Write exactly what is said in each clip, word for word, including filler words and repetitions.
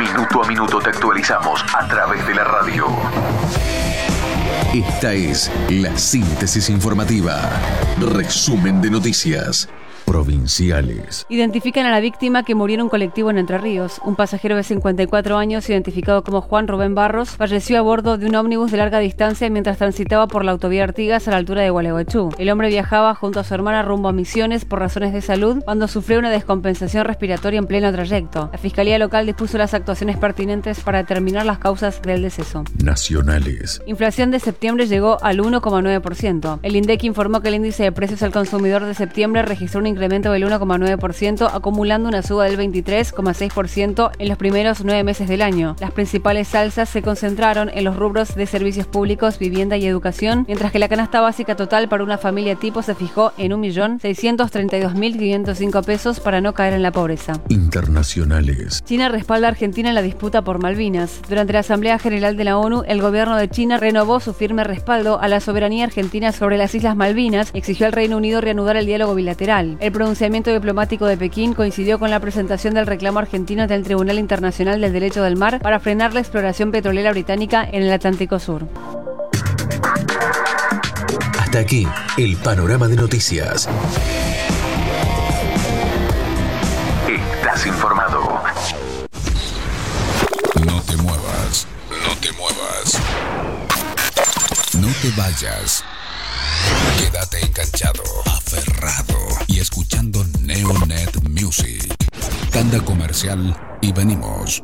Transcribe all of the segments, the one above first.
Minuto a minuto te actualizamos a través de la radio. Esta es la síntesis informativa. Resumen de noticias provinciales. Identifican a la víctima que murió en un colectivo en Entre Ríos. Un pasajero de cincuenta y cuatro años, identificado como Juan Rubén Barros, falleció a bordo de un ómnibus de larga distancia mientras transitaba por la autovía Artigas a la altura de Gualeguaychú. El hombre viajaba junto a su hermana rumbo a Misiones por razones de salud cuando sufrió una descompensación respiratoria en pleno trayecto. La Fiscalía Local dispuso las actuaciones pertinentes para determinar las causas del deceso. Nacionales. Inflación de septiembre llegó al uno coma nueve por ciento. El INDEC informó que el índice de precios al consumidor de septiembre registró un incremento del uno coma nueve por ciento, acumulando una suba del veintitrés coma seis por ciento en los primeros nueve meses del año. Las principales alzas se concentraron en los rubros de servicios públicos, vivienda y educación, mientras que la canasta básica total para una familia tipo se fijó en un millón seiscientos treinta y dos mil quinientos cinco pesos para no caer en la pobreza. Internacionales. China respalda a Argentina en la disputa por Malvinas. Durante la Asamblea General de la ONU, el gobierno de China renovó su firme respaldo a la soberanía argentina sobre las Islas Malvinas y exigió al Reino Unido reanudar el diálogo bilateral. El pronunciamiento diplomático de Pekín coincidió con la presentación del reclamo argentino ante el Tribunal Internacional del Derecho del Mar para frenar la exploración petrolera británica en el Atlántico Sur. Hasta aquí el panorama de noticias. Estás informado. No te muevas, no te muevas. No te vayas. Quédate enganchado, aferrado y escuchando Neonet Music. Tanda comercial y venimos.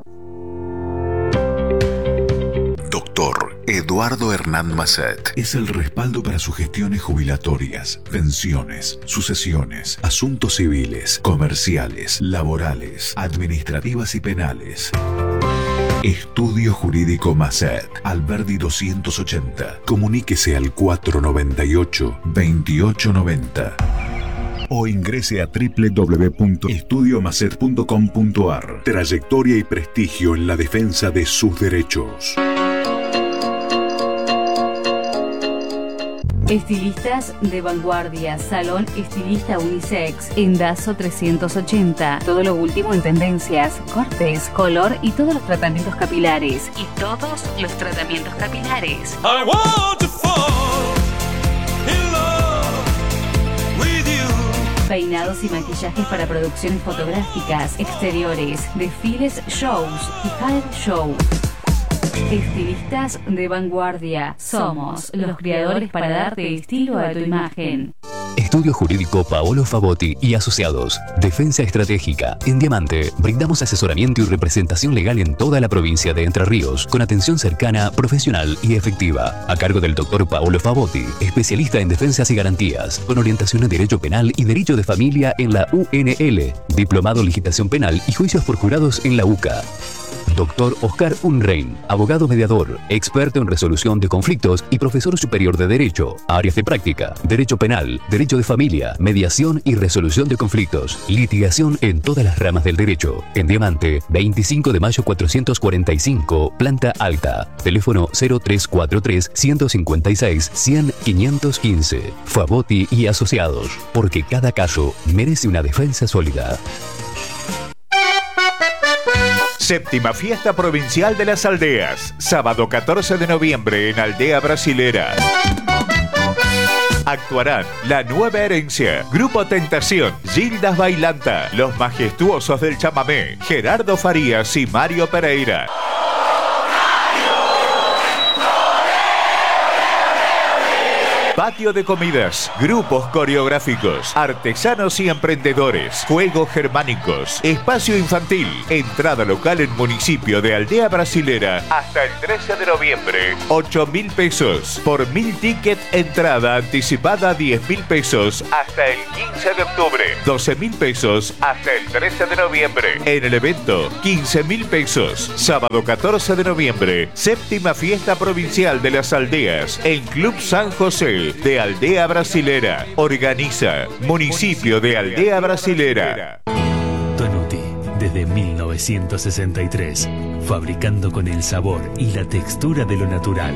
Doctor Eduardo Hernán Masset es el respaldo para sus gestiones jubilatorias, pensiones, sucesiones, asuntos civiles, comerciales, laborales, administrativas y penales. Estudio Jurídico Masset, Alberdi doscientos ochenta. Comuníquese al cuatro noventa y ocho, veintiocho noventa. O ingrese a doble u doble u doble u punto estudio masset punto com punto a r. Trayectoria y prestigio en la defensa de sus derechos. Estilistas de vanguardia, Salón Estilista Unisex, Endazo trescientos ochenta. Todo lo último en tendencias, cortes, color y todos los tratamientos capilares. Y todos los tratamientos capilares. I want to fall in love with you. Peinados y maquillajes para producciones fotográficas, exteriores, desfiles, shows y hair show. Estilistas de vanguardia. Somos los creadores para darte estilo a tu imagen. Estudio Jurídico Paolo Favotti y Asociados. Defensa estratégica. En Diamante, brindamos asesoramiento y representación legal en toda la provincia de Entre Ríos, con atención cercana, profesional y efectiva. A cargo del doctor Paolo Favotti, especialista en defensas y garantías, con orientación en Derecho Penal y Derecho de Familia en la U N L. Diplomado en Legislación Penal y Juicios por Jurados en la U C A. Doctor Oscar Unrein, abogado mediador, experto en resolución de conflictos y profesor superior de Derecho. Áreas de práctica: Derecho Penal, Derecho de Familia, Mediación y Resolución de Conflictos. Litigación en todas las ramas del derecho. En Diamante, veinticinco de mayo cuatrocientos cuarenta y cinco, planta alta. Teléfono cero tres cuatro tres, uno cinco seis, cien, quinientos quince. Favotti y Asociados, porque cada caso merece una defensa sólida. Séptima Fiesta Provincial de las Aldeas, sábado catorce de noviembre en Aldea Brasilera. Actuarán La Nueva Herencia, Grupo Tentación, Gildas Bailanta, Los Majestuosos del Chamamé, Gerardo Farías y Mario Pereira. Patio de comidas, grupos coreográficos, artesanos y emprendedores, juegos germánicos, espacio infantil, entrada local en municipio de Aldea Brasilera hasta el trece de noviembre, ocho mil pesos. Por mil ticket, entrada anticipada diez mil pesos hasta el quince de octubre, doce mil pesos hasta el trece de noviembre. En el evento, quince mil pesos. Sábado catorce de noviembre, séptima Fiesta Provincial de las Aldeas en Club San José de Aldea Brasilera. Organiza Municipio de Aldea Brasilera. Tonuti, desde mil novecientos sesenta y tres, fabricando con el sabor y la textura de lo natural.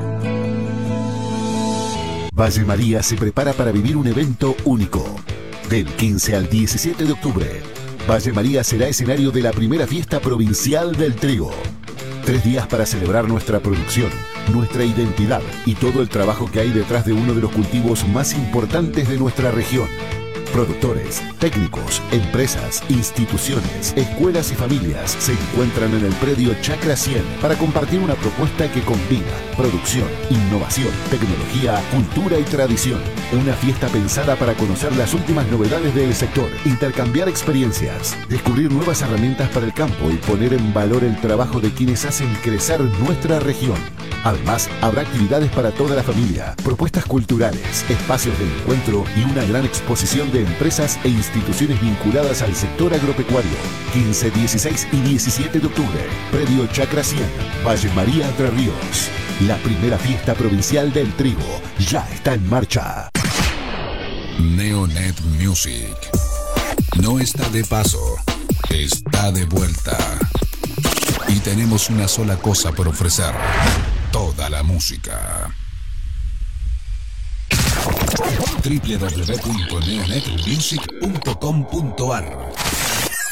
Valle María se prepara para vivir un evento único. Del quince al diecisiete de octubre, Valle María será escenario de la primera fiesta provincial del trigo. Tres días para celebrar nuestra producción, nuestra identidad y todo el trabajo que hay detrás de uno de los cultivos más importantes de nuestra región. Productores, técnicos, empresas, instituciones, escuelas y familias se encuentran en el predio Chacra cien para compartir una propuesta que combina producción, innovación, tecnología, cultura y tradición. Una fiesta pensada para conocer las últimas novedades del sector, intercambiar experiencias, descubrir nuevas herramientas para el campo y poner en valor el trabajo de quienes hacen crecer nuestra región. Además, habrá actividades para toda la familia, propuestas culturales, espacios de encuentro y una gran exposición de empresas e instituciones vinculadas al sector agropecuario. quince, dieciséis y diecisiete de octubre, predio Chacra cien, Valle María, Entre Ríos. La primera fiesta provincial del trigo ya está en marcha. Neonet Music no está de paso, está de vuelta. Y tenemos una sola cosa por ofrecer: toda la música. doble u doble u doble u punto neonet music punto com punto a r